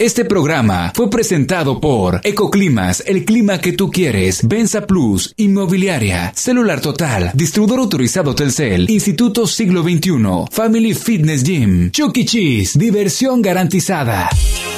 Este programa fue presentado por Ecoclimas, el clima que tú quieres. Benza Plus, Inmobiliaria, Celular Total, Distribuidor Autorizado Telcel, Instituto Siglo XXI, Family Fitness Gym, Chuck E. Cheese, diversión garantizada.